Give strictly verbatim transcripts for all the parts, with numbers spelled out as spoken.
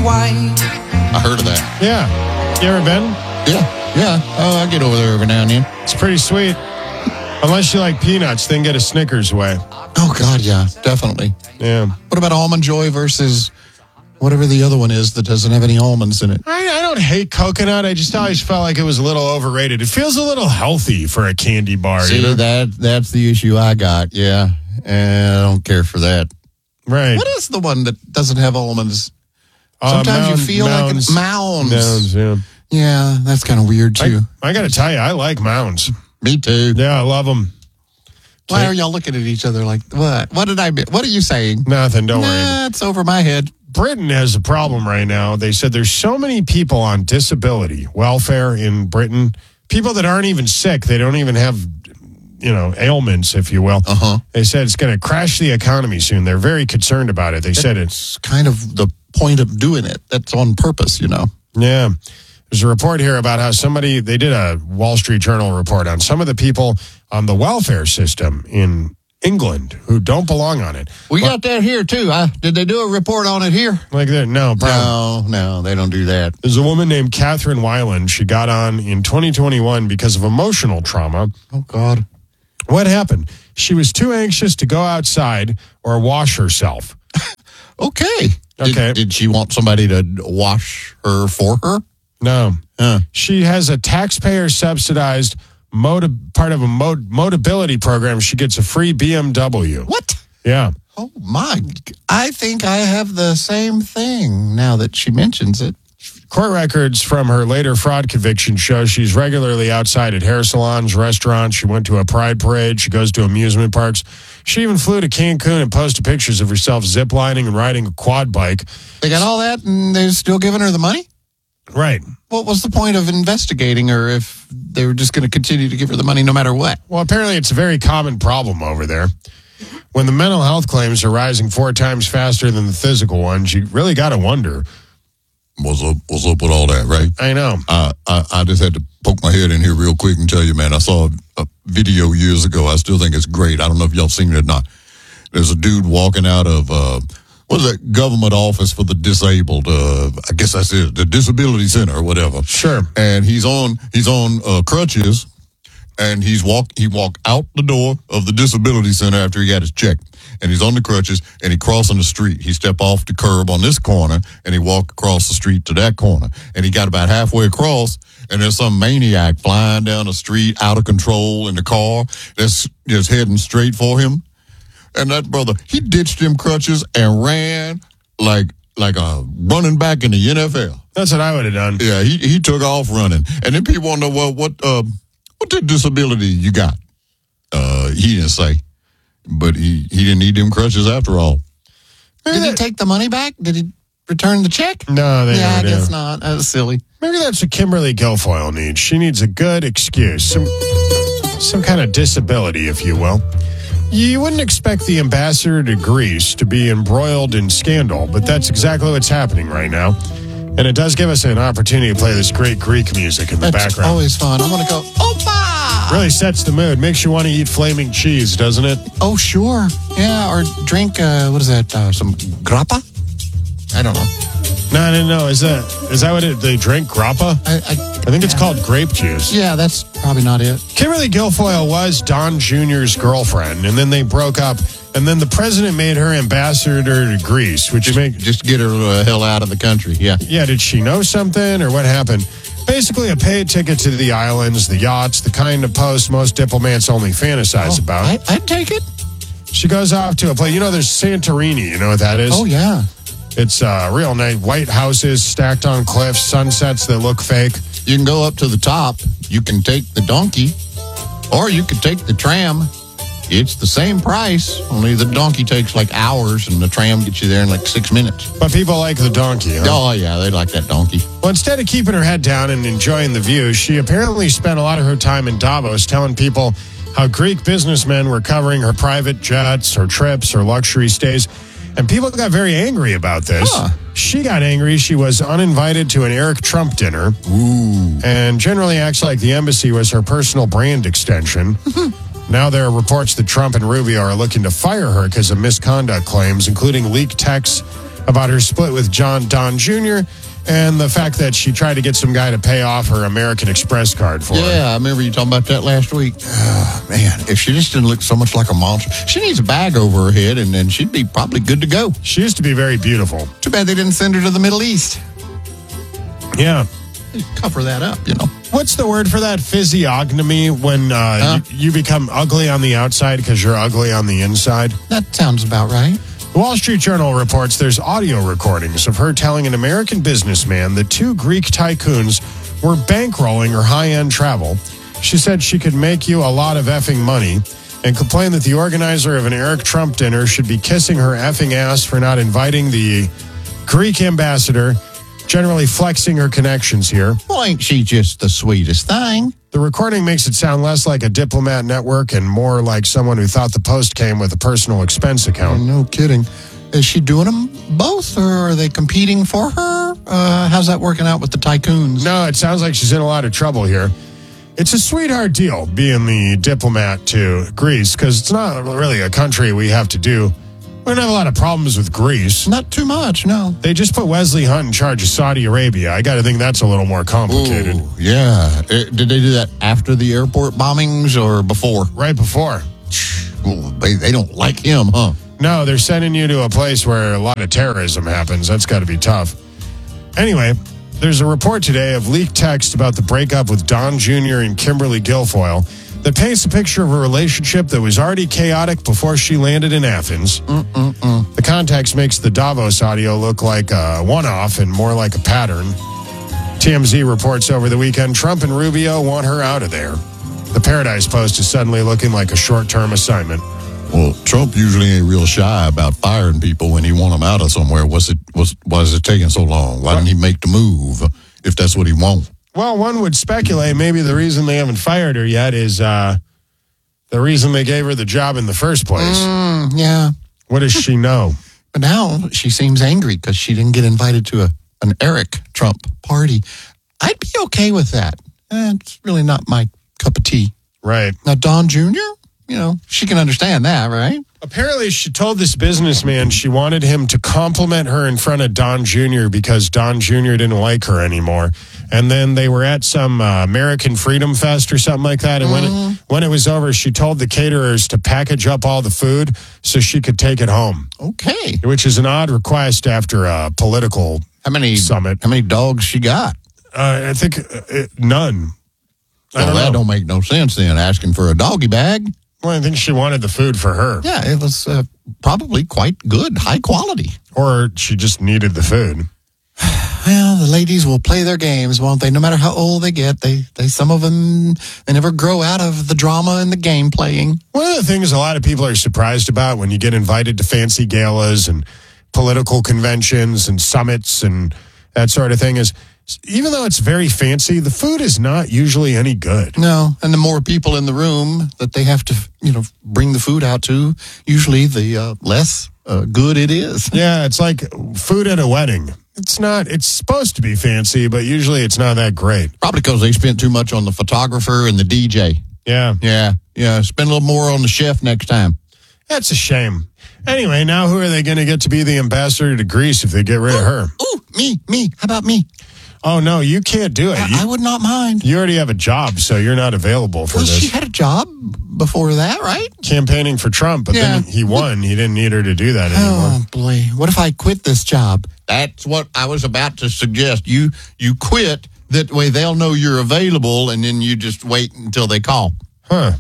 white. I heard of that. Yeah. You ever been? Yeah, yeah. Oh, I get over there every now and then. It's pretty sweet. Unless you like peanuts, then get a Snickers away. Oh, God, yeah, definitely. Yeah. What about Almond Joy versus whatever the other one is that doesn't have any almonds in it? I, I don't hate coconut. I just always felt like it was a little overrated. It feels a little healthy for a candy bar. See, you know? that that's the issue I got, yeah. And I don't care for that. Right. What is the one that doesn't have almonds? Uh, Sometimes mound, you feel mounds, like it's mounds. Mounds, yeah. Yeah, that's kind of weird, too. I, I got to tell you, I like mounds. Me too. Yeah, I love them. Why are y'all looking at each other like, what? What did I miss? What are you saying? Nothing, don't nah, worry. it's over my head. Britain has a problem right now. They said there's so many people on disability welfare in Britain, people that aren't even sick. They don't even have, you know, ailments, if you will. Uh-huh. They said it's going to crash the economy soon. They're very concerned about it. They said it's It's kind of the point of doing it. That's on purpose, you know. Yeah. There's a report here about how somebody, they did a Wall Street Journal report on some of the people on the welfare system in England who don't belong on it. We got that here, too. Uh, did they do a report on it here? Like that? No, No, probably. no, they don't do that. There's a woman named Catherine Weiland. She got on in twenty twenty-one because of emotional trauma. Oh, God. What happened? She was too anxious to go outside or wash herself. Okay. Did, Okay. Did she want somebody to wash her for her? No. Huh. She has a taxpayer-subsidized moti- part of a mod- Motability program. She gets a free B M W. What? Yeah. Oh, my. I think I have the same thing now that she mentions it. Court records from her later fraud conviction show she's regularly outside at hair salons, restaurants. She went to a pride parade. She goes to amusement parks. She even flew to Cancun and posted pictures of herself ziplining and riding a quad bike. They got all that and they're still giving her the money? Right. What was the point of investigating her if they were just going to continue to give her the money no matter what? Well, apparently it's a very common problem over there. When the mental health claims are rising four times faster than the physical ones, you really got to wonder. What's up, what's up with all that, right? I know. I, I I just had to poke my head in here real quick and tell you, man, I saw a, a video years ago. I still think it's great. I don't know if y'all seen it or not. There's a dude walking out of, uh, what is that, government office for the disabled? Uh, I guess that's it, the disability center or whatever. Sure. And he's on he's on uh, crutches, and he's walk he walked out the door of the disability center after he got his check. And he's on the crutches, and he crossing the street. He stepped off the curb on this corner, and he walked across the street to that corner. And he got about halfway across, and there's some maniac flying down the street, out of control in the car, that's just heading straight for him. And that brother, he ditched them crutches and ran like like a running back in the N F L. That's what I would have done. Yeah, he he took off running. And then people want to know, well, what uh, what the disability you got? Uh, he didn't say. But he, he didn't need them crutches after all. Did he take the money back? Did he return the check? No, they Yeah, I never guess do. not. That was silly. Maybe that's what Kimberly Guilfoyle needs. She needs a good excuse, some some kind of disability, if you will. You wouldn't expect the ambassador to Greece to be embroiled in scandal, but that's exactly what's happening right now. And it does give us an opportunity to play this great Greek music in the That's background. always fun. I'm going to go, Opa! Really sets the mood. Makes you want to eat flaming cheese, doesn't it? Oh, sure. Yeah, or drink, uh, what is that, uh, some grappa? I don't know. No, no, no. Is that is that what it, they drink? Grappa? I, I, I think it's yeah. called grape juice. Yeah, that's probably not it. Kimberly Guilfoyle was Don Junior's girlfriend, and then they broke up. And then the president made her ambassador to Greece, which make Just get her the hell out of the country, yeah. yeah. Did she know something, or what happened? Basically, a paid ticket to the islands, the yachts, the kind of post most diplomats only fantasize Oh, about. I, I'd take it. She goes off to a place. You know, there's Santorini. You know what that is? Oh, yeah. It's uh, real nice. White houses stacked on cliffs, sunsets that look fake. You can go up to the top. You can take the donkey, or you could take the tram. It's the same price, only the donkey takes like hours, and the tram gets you there in like six minutes. But people like the donkey, huh? Oh, yeah, they like that donkey. Well, instead of keeping her head down and enjoying the view, she apparently spent a lot of her time in Davos telling people how Greek businessmen were covering her private jets or trips or luxury stays. And people got very angry about this. Huh. She got angry. She was uninvited to an Eric Trump dinner. Ooh. And generally acts like the embassy was her personal brand extension. Now there are reports that Trump and Rubio are looking to fire her because of misconduct claims, including leaked texts about her split with John Don Junior and the fact that she tried to get some guy to pay off her American Express card for her. Yeah, I remember you talking about that last week. Uh, man, if she just didn't look so much like a monster. She needs a bag over her head, and then she'd be probably good to go. She used to be very beautiful. Too bad they didn't send her to the Middle East. Yeah. They cover that up, you know. What's the word for that? Physiognomy, when uh, Huh? you, you become ugly on the outside because you're ugly on the inside? That sounds about right. The Wall Street Journal reports there's audio recordings of her telling an American businessman that two Greek tycoons were bankrolling her high-end travel. She said she could make you a lot of effing money and complained that the organizer of an Eric Trump dinner should be kissing her effing ass for not inviting the Greek ambassador, generally flexing her connections here. Well, ain't she just the sweetest thing? The recording makes it sound less like a diplomat network and more like someone who thought the post came with a personal expense account. No kidding. Is she doing them both, or are they competing for her? Uh, how's that working out with the tycoons? No, it sounds like she's in a lot of trouble here. It's a sweetheart deal being the diplomat to Greece because it's not really a country we have to do. We don't have a lot of problems with Greece. Not too much, no. They just put Wesley Hunt in charge of Saudi Arabia. I got to think that's a little more complicated. Ooh, yeah. Uh, did they do that after the airport bombings or before? Right before. Well, they, they don't like him, huh? No, they're sending you to a place where a lot of terrorism happens. That's got to be tough. Anyway, there's a report today of leaked text about the breakup with Don Junior and Kimberly Guilfoyle that paints a picture of a relationship that was already chaotic before she landed in Athens. Mm-mm-mm. The context makes the Davos audio look like a one-off and more like a pattern. T M Z reports over the weekend Trump and Rubio want her out of there. The Paradise Post is suddenly looking like a short-term assignment. Well, Trump usually ain't real shy about firing people when he want them out of somewhere. What's it? Was why is it taking so long? Why didn't he make the move if that's what he wants? Well, one would speculate maybe the reason they haven't fired her yet is uh, the reason they gave her the job in the first place. Mm, yeah. What does she know? But now she seems angry because she didn't get invited to a an Eric Trump party. I'd be okay with that. Eh, it's really not my cup of tea. Right. Now, Don Junior, you know, she can understand that, right? Apparently, she told this businessman she wanted him to compliment her in front of Don Junior because Don Junior didn't like her anymore. And then they were at some uh, American Freedom Fest or something like that. And when it, when it was over, she told the caterers to package up all the food so she could take it home. Okay. Which is an odd request after a political How many summit. How many dogs she got? Uh, I think uh, none. I Well, don't that know. don't make no sense then, asking for a doggy bag. Well, I think she wanted the food for her. Yeah, it was uh, probably quite good, high quality. Or she just needed the food. Well, the ladies will play their games, won't they? No matter how old they get, they, they some of them, they never grow out of the drama and the game playing. One of the things a lot of people are surprised about when you get invited to fancy galas and political conventions and summits and that sort of thing is, even though it's very fancy, the food is not usually any good. No, and the more people in the room that they have to, you know, bring the food out to, usually the uh, less uh, good it is. Yeah, it's like food at a wedding. It's not, it's supposed to be fancy, but usually it's not that great. Probably because they spent too much on the photographer and the D J. Yeah. Yeah, yeah, spend a little more on the chef next time. That's a shame. Anyway, now who are they going to get to be the ambassador to Greece if they get rid of her? Ooh, me, me, how about me? Oh, no, you can't do it. I, You, I would not mind. you already have a job, so you're not available for Well, this. she had a job before that, right? Campaigning for Trump, but Yeah. then he won. He didn't need her to do that anymore. Oh, boy. What if I quit this job? That's what I was about to suggest. You you quit. That way they'll know you're available, and then you just wait until they call. Huh.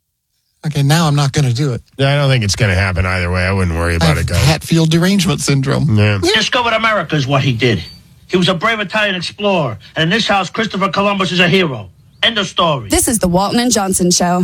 Okay, now I'm not going to do it. Yeah, I don't think it's going to happen either way. I wouldn't worry I about have it, guys. Hatfield derangement syndrome. Yeah. Discovered America is what he did. He was a brave Italian explorer. And in this house, Christopher Columbus is a hero. End of story. This is the Walton and Johnson Show.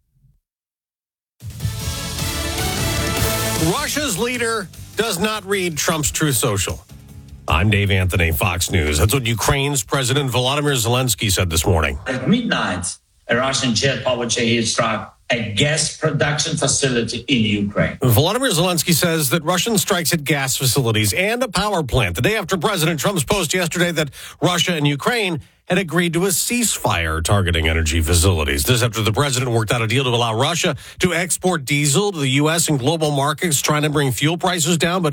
Russia's leader does not read Trump's Truth Social. I'm Dave Anthony, Fox News. That's what Ukraine's President Volodymyr Zelensky said this morning. At midnight, a Russian jet powered Shahed struck a gas production facility in Ukraine. Volodymyr Zelensky says that Russian strikes at gas facilities and a power plant the day after President Trump's post yesterday that Russia and Ukraine had agreed to a ceasefire targeting energy facilities. This after the president worked out a deal to allow Russia to export diesel to the U S and global markets, trying to bring fuel prices down. But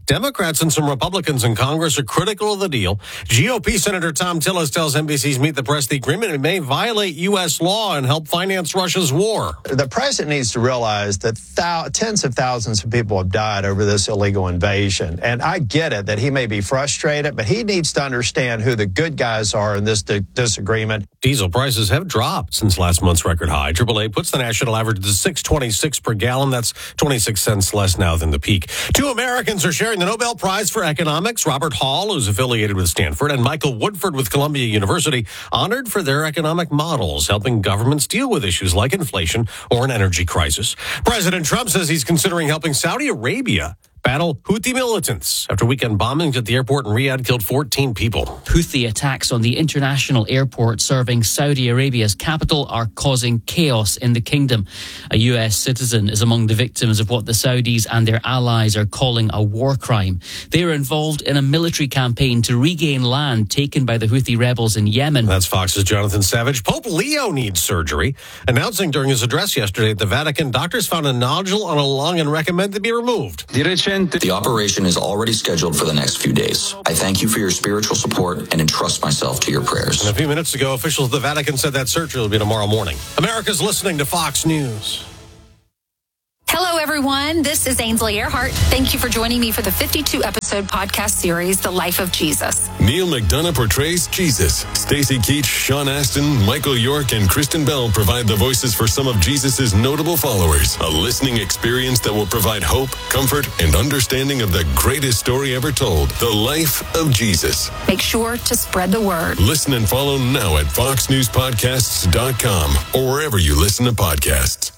Democrats and some Republicans in Congress are critical of the deal. G O P Senator Tom Tillis tells N B C's Meet the Press the agreement may violate U S law and help finance Russia's war. The president needs to realize that thou- tens of thousands of people have died over this illegal invasion. And I get it that he may be frustrated, but he needs to understand who the good guys are in this di- disagreement. Diesel prices have dropped since last month's record high. triple A puts the national average to six twenty-six per gallon. That's twenty-six cents less now than the peak. Two Americans are sharing the Nobel Prize for Economics. Robert Hall, who's affiliated with Stanford, and Michael Woodford with Columbia University, honored for their economic models, helping governments deal with issues like inflation or an energy crisis. President Trump says he's considering helping Saudi Arabia battle Houthi militants after weekend bombings at the airport in Riyadh killed fourteen people. Houthi attacks on the international airport serving Saudi Arabia's capital are causing chaos in the kingdom. A U S citizen is among the victims of what the Saudis and their allies are calling a war crime. They are involved in a military campaign to regain land taken by the Houthi rebels in Yemen. That's Fox's Jonathan Savage. Pope Leo needs surgery. Announcing during his address yesterday at the Vatican, doctors found a nodule on a lung and recommend it be removed. The operation is already scheduled for the next few days. I thank you for your spiritual support and entrust myself to your prayers. And a few minutes ago, officials of the Vatican said that surgery will be tomorrow morning. America's listening to Fox News. Hello, everyone. This is Ainsley Earhart. Thank you for joining me for the fifty-two episode podcast series, The Life of Jesus. Neil McDonough portrays Jesus. Stacey Keach, Sean Astin, Michael York, and Kristen Bell provide the voices for some of Jesus' notable followers. A listening experience that will provide hope, comfort, and understanding of the greatest story ever told, The Life of Jesus. Make sure to spread the word. Listen and follow now at fox news podcasts dot com or wherever you listen to podcasts.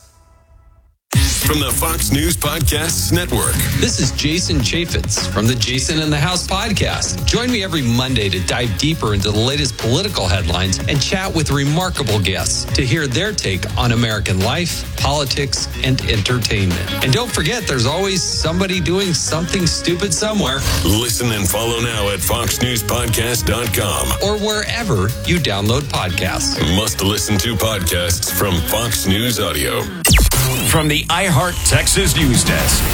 From the Fox News Podcasts Network. This is Jason Chaffetz from the Jason in the House podcast. Join me every Monday to dive deeper into the latest political headlines and chat with remarkable guests to hear their take on American life, politics, and entertainment. And don't forget, there's always somebody doing something stupid somewhere. Listen and follow now at fox news podcast dot com or wherever you download podcasts. Must listen to podcasts from Fox News Audio. From the iHeart Texas News Desk.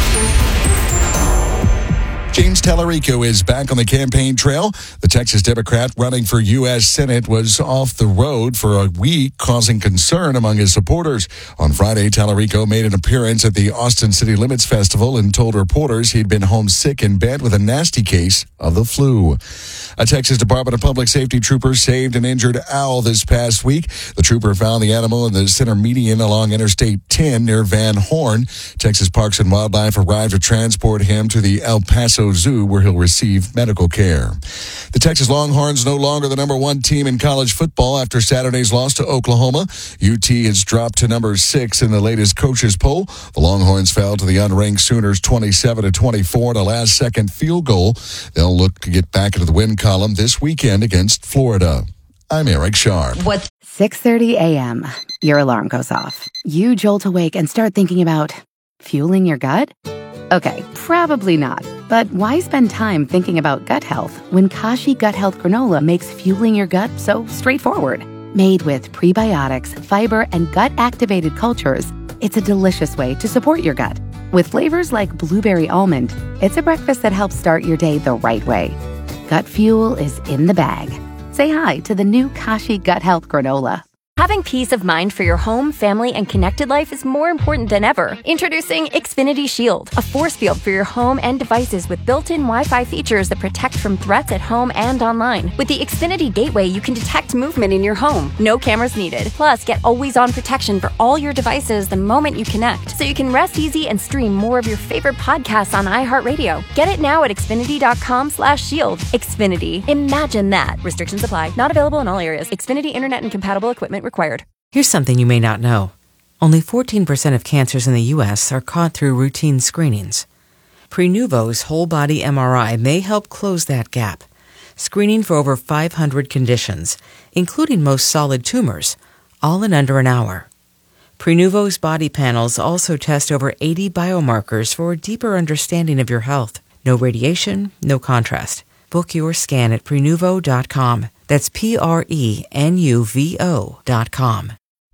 James Tallarico is back on the campaign trail. The Texas Democrat running for U S Senate was off the road for a week, causing concern among his supporters. On Friday, Tallarico made an appearance at the Austin City Limits Festival and told reporters he'd been homesick in bed with a nasty case of the flu. A Texas Department of Public Safety trooper saved an injured owl this past week. The trooper found the animal in the center median along Interstate ten near Van Horn. Texas Parks and Wildlife arrived to transport him to the El Paso Zoo, where he'll receive medical care. The Texas Longhorns no longer the number one team in college football after Saturday's loss to Oklahoma. U T has dropped to number six in the latest coaches poll. The Longhorns fell to the unranked Sooners twenty-seven to twenty-four in a last-second field goal. They'll look to get back into the win column this weekend against Florida. I'm Eric Sharp. What? six thirty a.m. Your alarm goes off. You jolt awake and start thinking about fueling your gut? Okay, probably not. But why spend time thinking about gut health when Kashi Gut Health Granola makes fueling your gut so straightforward? Made with prebiotics, fiber, and gut-activated cultures, it's a delicious way to support your gut. With flavors like blueberry almond, it's a breakfast that helps start your day the right way. Gut fuel is in the bag. Say hi to the new Kashi Gut Health Granola. Having peace of mind for your home, family, and connected life is more important than ever. Introducing Xfinity Shield, a force field for your home and devices with built-in Wi-Fi features that protect from threats at home and online. With the Xfinity Gateway, you can detect movement in your home. No cameras needed. Plus, get always-on protection for all your devices the moment you connect, so you can rest easy and stream more of your favorite podcasts on iHeartRadio. Get it now at Xfinity.com slash shield. Xfinity. Imagine that. Restrictions apply. Not available in all areas. Xfinity Internet and compatible equipment required. Here's something you may not know. Only fourteen percent of cancers in the U S are caught through routine screenings. Prenuvo's whole-body M R I may help close that gap, screening for over five hundred conditions, including most solid tumors, all in under an hour. Prenuvo's body panels also test over eighty biomarkers for a deeper understanding of your health. No radiation, no contrast. Book your scan at Prenuvo dot com. That's P R E N U V O dot com.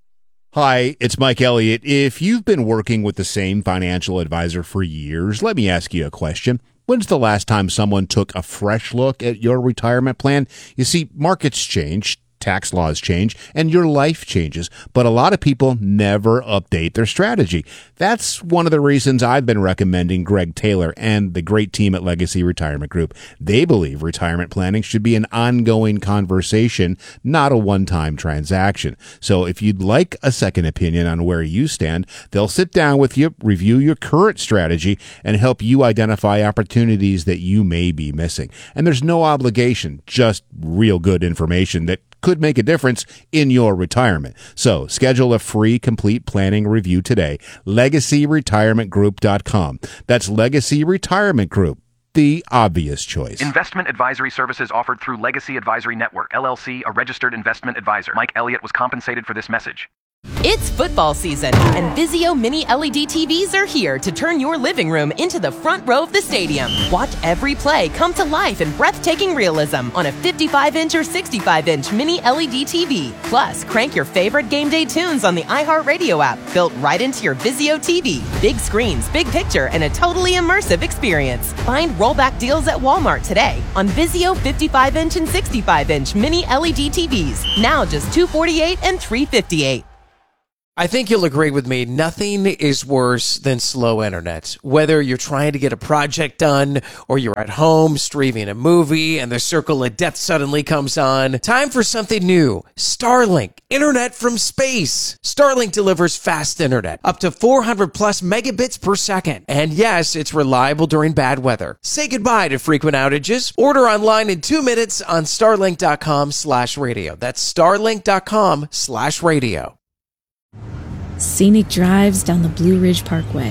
Hi, it's Mike Elliott. If you've been working with the same financial advisor for years, let me ask you a question. When's the last time someone took a fresh look at your retirement plan? You see, markets change, tax laws change, and your life changes, but a lot of people never update their strategy. That's one of the reasons I've been recommending Greg Taylor and the great team at Legacy Retirement Group. They believe retirement planning should be an ongoing conversation, not a one-time transaction. So if you'd like a second opinion on where you stand, they'll sit down with you, review your current strategy, and help you identify opportunities that you may be missing. And there's no obligation, just real good information that could make a difference in your retirement. So schedule a free complete planning review today. legacy retirement group dot com. That's Legacy Retirement Group, the obvious choice. Investment advisory services offered through Legacy Advisory Network, L L C, a registered investment advisor. Mike Elliott was compensated for this message. It's football season, and Vizio Mini L E D T Vs are here to turn your living room into the front row of the stadium. Watch every play come to life in breathtaking realism on a fifty-five inch or sixty-five inch Mini L E D T V. Plus, crank your favorite game day tunes on the iHeartRadio app, built right into your Vizio T V. Big screens, big picture, and a totally immersive experience. Find rollback deals at Walmart today on Vizio fifty-five inch and sixty-five inch Mini L E D T Vs. Now just two hundred forty-eight dollars and three hundred fifty-eight dollars. I think you'll agree with me. Nothing is worse than slow internet. Whether you're trying to get a project done or you're at home streaming a movie and the circle of death suddenly comes on, time for something new. Starlink, internet from space. Starlink delivers fast internet, up to four hundred plus megabits per second. And yes, it's reliable during bad weather. Say goodbye to frequent outages. Order online in two minutes on starlink.com slash radio. That's starlink.com slash radio. Scenic drives down the Blue Ridge Parkway,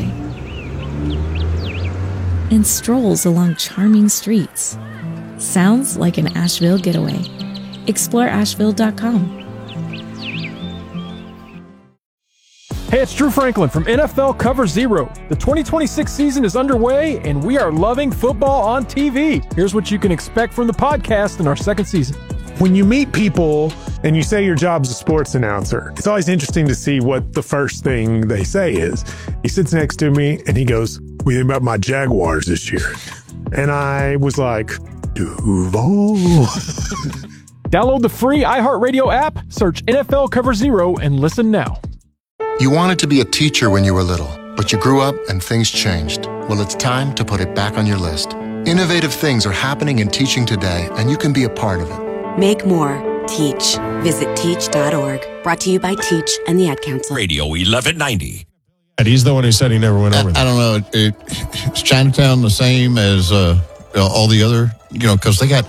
and strolls along charming streets. Sounds like an Asheville getaway. Explore asheville dot com. Hey, it's Drew Franklin from N F L Cover Zero. The twenty twenty-six season is underway, and we are loving football on T V. Here's what you can expect from the podcast in our second season. When you meet people and you say your job's a sports announcer, it's always interesting to see what the first thing they say is. He sits next to me and he goes, "What do you think about my Jaguars this year?" And I was like, Duval. Download the free iHeartRadio app, search N F L Cover Zero, and listen now. You wanted to be a teacher when you were little, but you grew up and things changed. Well, it's time to put it back on your list. Innovative things are happening in teaching today, and you can be a part of it. Make more. Teach. Visit teach dot org. Brought to you by Teach and the Ad Council. Radio eleven ninety. And he's the one who said he never went over I, there. I don't know. It, it, is Chinatown the same as uh, all the other, you know, because they got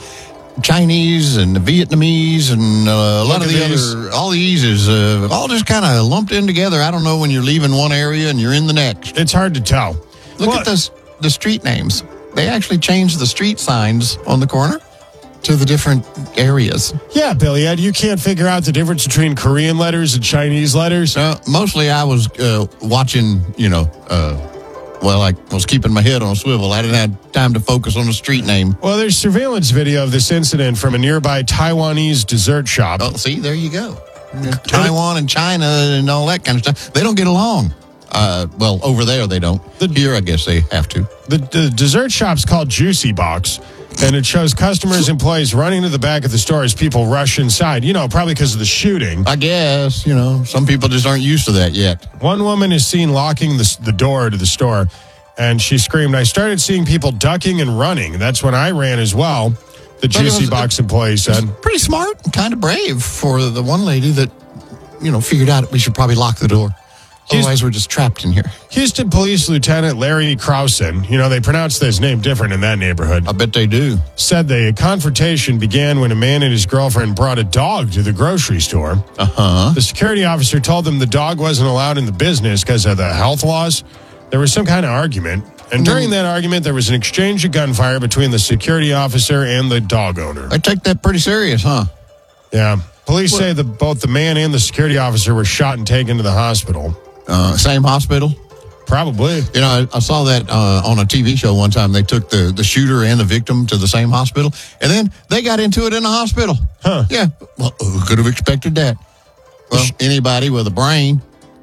Chinese and the Vietnamese and uh, a lot of the other, all these is uh, all just kind of lumped in together. I don't know when you're leaving one area and you're in the next. It's hard to tell. Look well, at this, the street names. They actually changed the street signs on the corner to the different areas. Yeah, Billy Ed, you can't figure out the difference between Korean letters and Chinese letters? Uh, mostly I was uh, watching, you know, uh, well, I was keeping my head on a swivel. I didn't have time to focus on the street name. Well, there's surveillance video of this incident from a nearby Taiwanese dessert shop. Oh, see, there you go. Taiwan and China and all that kind of stuff. They don't get along. Uh, well, over there they don't. The, Here, I guess they have to. The, the dessert shop's called Juicy Box. And it shows customers, employees running to the back of the store as people rush inside. You know, probably because of the shooting. I guess, you know, some people just aren't used to that yet. One woman is seen locking the, the door to the store, and she screamed, "I started seeing people ducking and running. That's when I ran as well," the Juicy was, Box employee said. Pretty smart and kind of brave for the one lady that, you know, figured out we should probably lock the door. Otherwise, we're just trapped in here. Houston Police Lieutenant Larry Krausen, you know, they pronounce his name different in that neighborhood. I bet they do. Said the confrontation began when a man and his girlfriend brought a dog to the grocery store. Uh-huh. The security officer told them the dog wasn't allowed in the business because of the health laws. There was some kind of argument. And during that argument, there was an exchange of gunfire between the security officer and the dog owner. I take that pretty serious, huh? Yeah. Police what? say that both the man and the security officer were shot and taken to the hospital. Uh, same hospital? Probably. You know, I, I saw that uh, on a T V show one time. They took the, the shooter and the victim to the same hospital, and then they got into it in the hospital. Huh. Yeah. Well, who could have expected that? Well, anybody with a brain.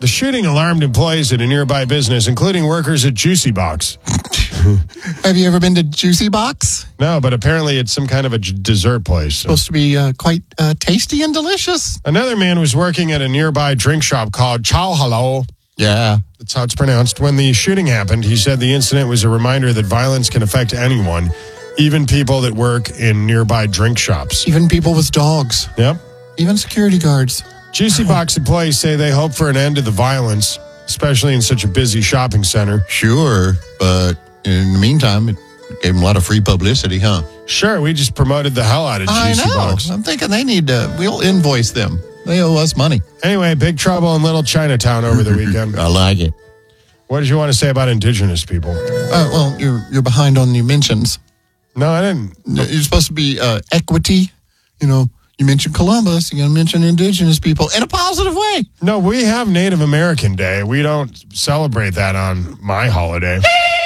The shooting alarmed employees at a nearby business, including workers at Juicy Box. Have you ever been to Juicy Box? No, but apparently it's some kind of a j- dessert place. Supposed to be uh, quite uh, tasty and delicious. Another man was working at a nearby drink shop called Chow Hello. Yeah. That's how it's pronounced. When the shooting happened, he said the incident was a reminder that violence can affect anyone, even people that work in nearby drink shops. Even people with dogs. Yep. Even security guards. Juicy Box employees say they hope for an end to the violence, especially in such a busy shopping center. Sure, but in the meantime, it gave them a lot of free publicity, huh? Sure, we just promoted the hell out of I Juicy know. Box. I'm thinking they need to, we'll invoice them. They owe us money. Anyway, big trouble in Little Chinatown over the weekend. I like it. What did you want to say about indigenous people? Uh, well, you're you're behind on your mentions. No, I didn't. You're supposed to be uh, equity, you know. You mentioned Columbus, you got to mention indigenous people in a positive way. No, we have Native American Day. We don't celebrate that on my holiday.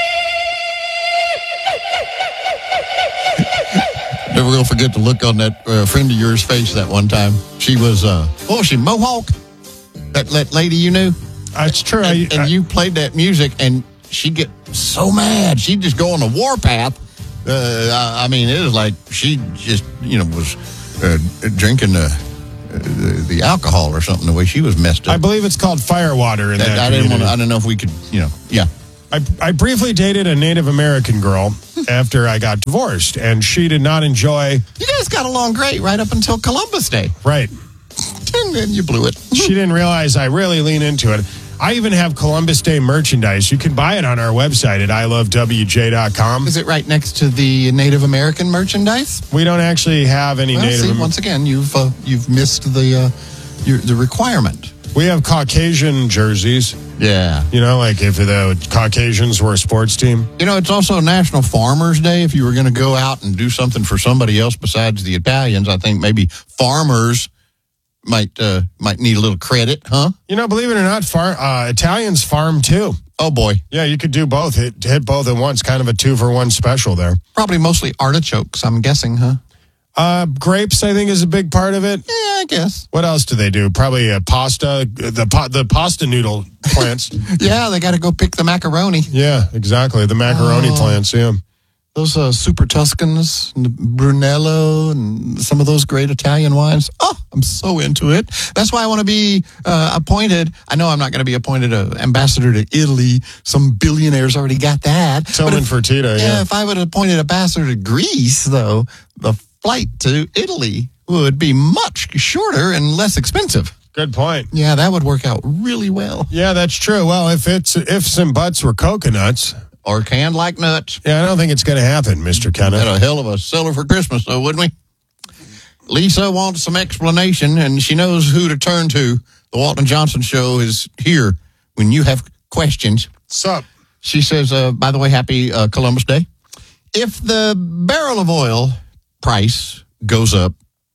Never will forget the look on that uh, friend of yours face that one time. She was, uh, what was she, Mohawk? That, that lady you knew? That's true. And, I, and I, you played that music, and she'd get so mad. She'd just go on a warpath. Uh, I, I mean, it was like she just, you know, was... Uh, drinking the, uh, the the alcohol or something, the way she was messed up. I believe it's called firewater in that, that I didn't want community. to, I don't know if we could, you know, yeah. I, I briefly dated a Native American girl after I got divorced, and she did not enjoy... You guys got along great right up until Columbus Day. Right. And then you blew it. She didn't realize I really lean into it. I even have Columbus Day merchandise. You can buy it on our website at I love W J dot com. Is it right next to the Native American merchandise? We don't actually have any well, Native... See, once again, you've uh, you've missed the uh, your, the requirement. We have Caucasian jerseys. Yeah. You know, like if the Caucasians were a sports team. You know, it's also National Farmers Day. If you were going to go out and do something for somebody else besides the Italians, I think maybe farmers might uh, might need a little credit, huh? You know, believe it or not, far, uh, Italians farm too. Oh, boy. Yeah, you could do both. Hit, hit both at once. Kind of a two-for-one special there. Probably mostly artichokes, I'm guessing, huh? Uh, grapes, I think, is a big part of it. Yeah, I guess. What else do they do? Probably a pasta, the pa- the pasta noodle plants. Yeah, they got to go pick the macaroni. Yeah, exactly. The macaroni oh. plants, yeah. Those uh, Super Tuscans, and the Brunello, and some of those great Italian wines. Oh, I'm so into it. That's why I want to be uh, appointed. I know I'm not going to be appointed an ambassador to Italy. Some billionaires already got that. Tillman Fertitta, yeah. Yeah, if I would have appointed ambassador to Greece, though, the flight to Italy would be much shorter and less expensive. Good point. Yeah, that would work out really well. Yeah, that's true. Well, if it's ifs and buts were coconuts... Or canned like nuts. Yeah, I don't think it's going to happen, Mister Kenneth. Had a hell of a seller for Christmas, though, wouldn't we? Lisa wants some explanation, and she knows who to turn to. The Walton Johnson Show is here when you have questions. What's up? She says, uh, by the way, happy uh, Columbus Day. If the barrel of oil price goes up,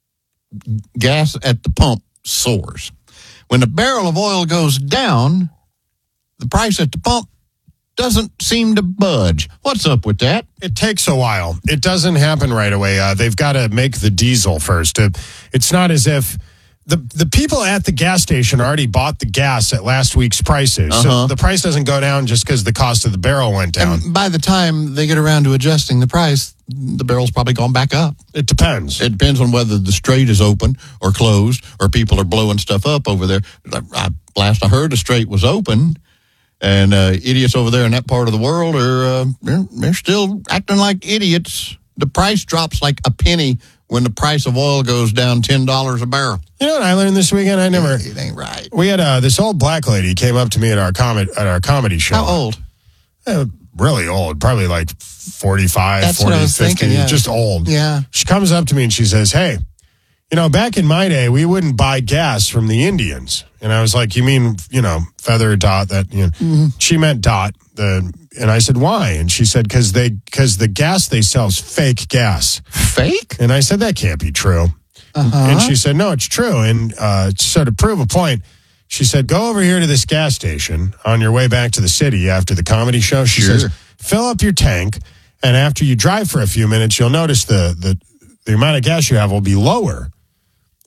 gas at the pump soars. When the barrel of oil goes down, the price at the pump doesn't seem to budge. What's up with that? It takes a while. It doesn't happen right away. Uh, they've got to make the diesel first. Uh, it's not as if the the people at the gas station already bought the gas at last week's prices. Uh-huh. So the price doesn't go down just because the cost of the barrel went down. And by the time they get around to adjusting the price, the barrel's probably gone back up. It depends. It depends on whether the strait is open or closed or people are blowing stuff up over there. I, last I heard, the strait was open. And uh, idiots over there in that part of the world are uh, they're, they're still acting like idiots. The price drops like a penny when the price of oil goes down ten dollars a barrel. You know what I learned this weekend? I never. It ain't right. We had uh, this old black lady came up to me at our com- at our comedy show. How old? Uh, really old, probably like forty-five, That's forty, what I was fifty, thinking, yeah. just old. Yeah. She comes up to me and she says, "Hey, you know, back in my day, we wouldn't buy gas from the Indians." And I was like, "You mean, you know, Feather Dot?" That you know, mm-hmm. She meant Dot. The and I said, "Why?" And she said, "Because they because the gas they sell is fake gas." Fake? And I said, "That can't be true." Uh-huh. And she said, "No, it's true." And uh, so to prove a point, she said, "Go over here to this gas station on your way back to the city after the comedy show." She Sure. says, "Fill up your tank, and after you drive for a few minutes, you'll notice the the the amount of gas you have will be lower."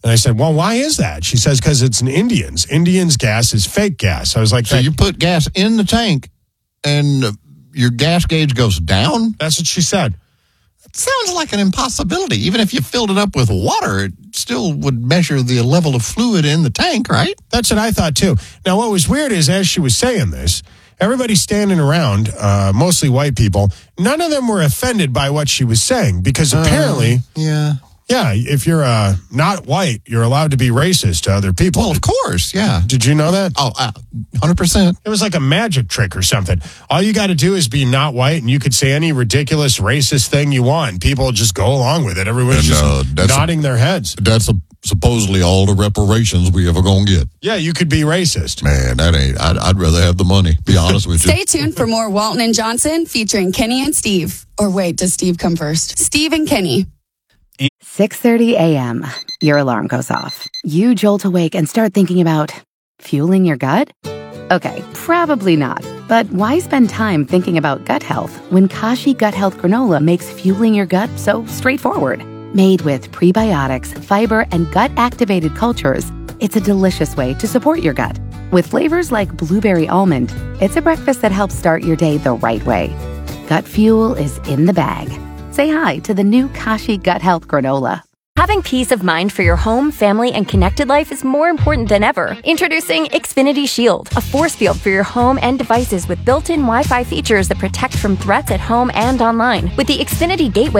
And I said, well, why is that? She says, because it's an Indians. Indians gas is fake gas. I was like, so you put gas in the tank and your gas gauge goes down? That's what she said. It sounds like an impossibility. Even if you filled it up with water, it still would measure the level of fluid in the tank, right? That's what I thought, too. Now, what was weird is, as she was saying this, everybody standing around, uh, mostly white people, none of them were offended by what she was saying because apparently... Uh, yeah. Yeah, if you're uh, not white, you're allowed to be racist to other people. Well, of course, yeah. Did you know that? Oh, uh, one hundred percent. It was like a magic trick or something. All you got to do is be not white, and you could say any ridiculous racist thing you want. People just go along with it. Everyone's and, uh, just nodding a, their heads. That's a, supposedly all the reparations we ever going to get. Yeah, you could be racist. Man, that ain't. I'd, I'd rather have the money, be honest with you. Stay tuned for more Walton and Johnson featuring Kenny and Steve. Or wait, does Steve come first? Steve and Kenny. six thirty a.m. Your alarm goes off. You jolt awake and start thinking about fueling your gut? Okay, probably not. But why spend time thinking about gut health when Kashi Gut Health Granola makes fueling your gut so straightforward? Made with prebiotics, fiber, and gut-activated cultures, it's a delicious way to support your gut. With flavors like blueberry almond, it's a breakfast that helps start your day the right way. Gut fuel is in the bag. Say hi to the new Kashi Gut Health Granola. Having peace of mind for your home, family, and connected life is more important than ever. Introducing Xfinity Shield, a force field for your home and devices with built-in Wi-Fi features that protect from threats at home and online. With the Xfinity Gateway